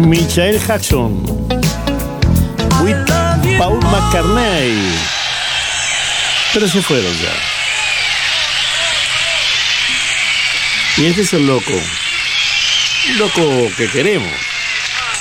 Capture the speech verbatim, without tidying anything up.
Michael Jackson with Paul McCartney. Pero se fueron ya. Y este es el loco. Un loco que queremos.